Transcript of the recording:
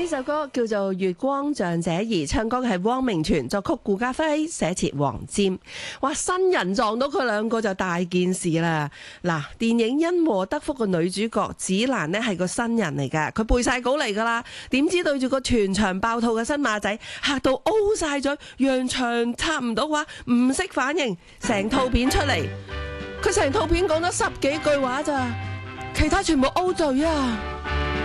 首歌叫做《月光像姐兒》，唱歌嘅係汪明荃，作曲顧嘉輝，寫詞黃霑。哇，新人撞到佢兩個就大件事啦！嗱，電影《因禍得福》嘅女主角子蘭呢係個新人嚟噶，佢背晒稿嚟噶啦，點知對住個全場爆肚嘅新馬仔，嚇到 O 晒嘴，揚長插唔到話，唔識反應，成套片出嚟，佢成套片講咗10幾句話咋，其他全部 O 嘴啊！